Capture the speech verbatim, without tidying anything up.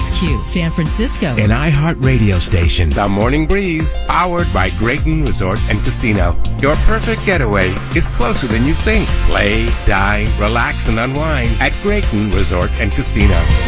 H Q, San Francisco. An iHeart radio station. The Morning Breeze, powered by Grayton Resort and Casino. Your perfect getaway is closer than you think. Play, dine, relax, and unwind at Grayton Resort and Casino.